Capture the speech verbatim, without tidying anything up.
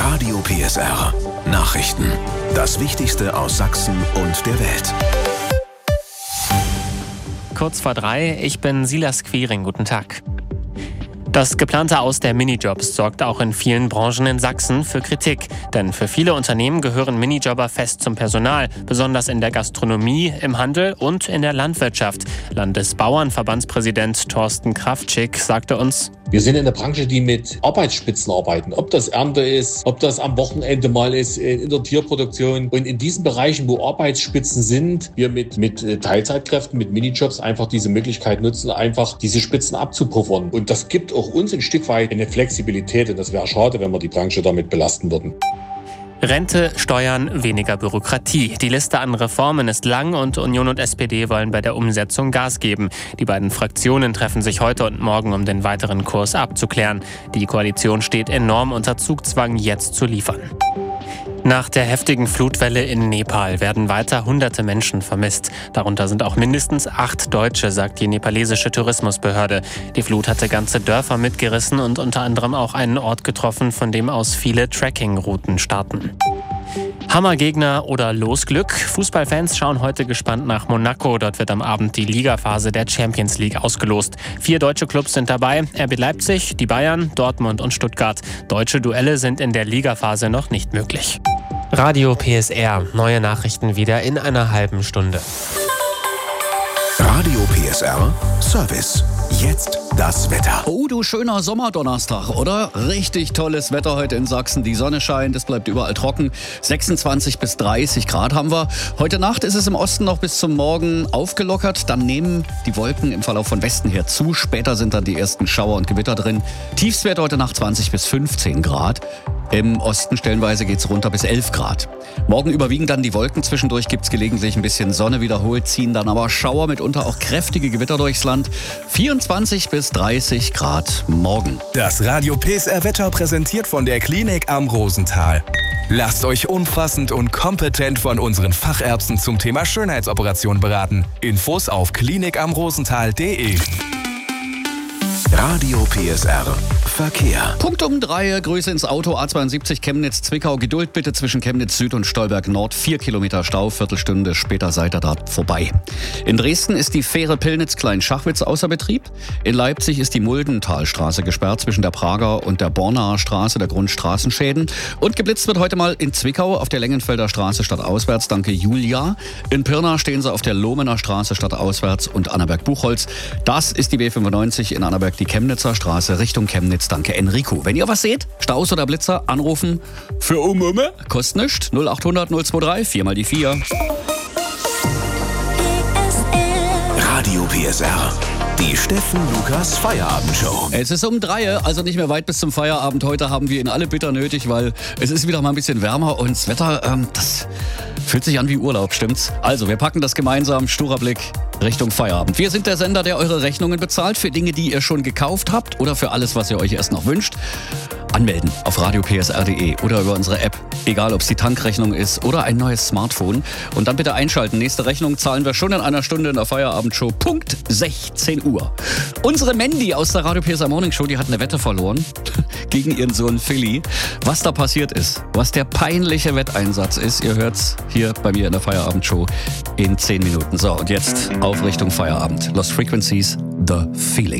Radio P S R. Nachrichten. Das Wichtigste aus Sachsen und der Welt. Kurz vor drei, ich bin Silas Quiring. Guten Tag. Das geplante Aus der Minijobs sorgt auch in vielen Branchen in Sachsen für Kritik. Denn für viele Unternehmen gehören Minijobber fest zum Personal, besonders in der Gastronomie, im Handel und in der Landwirtschaft. Landesbauernverbandspräsident Thorsten Kraftschick sagte uns: Wir sind in der Branche, die mit Arbeitsspitzen arbeiten. Ob das Ernte ist, ob das am Wochenende mal ist, in der Tierproduktion. Und in diesen Bereichen, wo Arbeitsspitzen sind, wir mit, mit Teilzeitkräften, mit Minijobs einfach diese Möglichkeit nutzen, einfach diese Spitzen abzupuffern. Und das gibt auch uns ein Stück weit eine Flexibilität. Und das wäre schade, wenn wir die Branche damit belasten würden. Rente, Steuern, weniger Bürokratie. Die Liste an Reformen ist lang und Union und S P D wollen bei der Umsetzung Gas geben. Die beiden Fraktionen treffen sich heute und morgen, um den weiteren Kurs abzuklären. Die Koalition steht enorm unter Zugzwang, jetzt zu liefern. Nach der heftigen Flutwelle in Nepal werden weiter hunderte Menschen vermisst. Darunter sind auch mindestens acht Deutsche, sagt die nepalesische Tourismusbehörde. Die Flut hatte ganze Dörfer mitgerissen und unter anderem auch einen Ort getroffen, von dem aus viele Trekkingrouten starten. Hammergegner oder Losglück? Fußballfans schauen heute gespannt nach Monaco. Dort wird am Abend die Ligaphase der Champions League ausgelost. Vier deutsche Clubs sind dabei: R B Leipzig, die Bayern, Dortmund und Stuttgart. Deutsche Duelle sind in der Ligaphase noch nicht möglich. Radio P S R. Neue Nachrichten wieder in einer halben Stunde. Radio P S R Service. Jetzt das Wetter. Oh, du schöner Sommerdonnerstag, oder? Richtig tolles Wetter heute in Sachsen. Die Sonne scheint, es bleibt überall trocken. sechsundzwanzig bis dreißig Grad haben wir. Heute Nacht ist es im Osten noch bis zum Morgen aufgelockert. Dann nehmen die Wolken im Verlauf von Westen her zu. Später sind dann die ersten Schauer und Gewitter drin. Tiefstwert heute Nacht zwanzig bis fünfzehn Grad. Im Osten stellenweise geht es runter bis elf Grad. Morgen überwiegen dann die Wolken. Zwischendurch gibt es gelegentlich ein bisschen Sonne. Wiederholt ziehen dann aber Schauer, mitunter auch kräftige Gewitter durchs Land. vierundzwanzig bis dreißig Grad morgen. Das Radio P S R Wetter präsentiert von der Klinik am Rosental. Lasst euch umfassend und kompetent von unseren Fachärzten zum Thema Schönheitsoperation beraten. Infos auf klinik am rosental punkt de. Radio P S R Verkehr. Punkt um drei, Grüße ins Auto, A zweiundsiebzig Chemnitz-Zwickau. Geduld bitte zwischen Chemnitz Süd und Stolberg Nord. Vier Kilometer Stau, Viertelstunde später seid ihr da vorbei. In Dresden ist die Fähre Pillnitz-Klein-Schachwitz außer Betrieb. In Leipzig ist die Muldentalstraße gesperrt zwischen der Prager und der Bornaer Straße, der Grund Straßenschäden. Und geblitzt wird heute mal in Zwickau auf der Lengenfelder Straße stadtauswärts, danke Julia. In Pirna stehen sie auf der Lohmener Straße stadtauswärts und Annaberg-Buchholz. Das ist die B fünfundneunzig in Annaberg, die Chemnitzer Straße Richtung Chemnitz. Danke Enrico. Wenn ihr was seht, Staus oder Blitzer, anrufen für Umumme. Kostet nichts. null achthundert null zweiunddreißig, vier mal die vier. Radio P S R. Die Steffen Lukas Feierabendshow. Es ist um drei, also nicht mehr weit bis zum Feierabend. Heute haben wir ihn alle bitter nötig, weil es ist wieder mal ein bisschen wärmer und das Wetter, ähm, das fühlt sich an wie Urlaub, stimmt's? Also, wir packen das gemeinsam, sturer Blick Richtung Feierabend. Wir sind der Sender, der eure Rechnungen bezahlt für Dinge, die ihr schon gekauft habt oder für alles, was ihr euch erst noch wünscht. Anmelden auf radio p s r punkt de oder über unsere App. Egal, ob es die Tankrechnung ist oder ein neues Smartphone. Und dann bitte einschalten. Nächste Rechnung zahlen wir schon in einer Stunde in der Feierabendshow. Punkt sechzehn Uhr. Unsere Mandy aus der Radio P S R Morning Show, die hat eine Wette verloren gegen ihren Sohn Philly. Was da passiert ist, was der peinliche Wetteinsatz ist, ihr hört's hier bei mir in der Feierabendshow in zehn Minuten. So, und jetzt auf Richtung Feierabend. Lost Frequencies, The Feeling.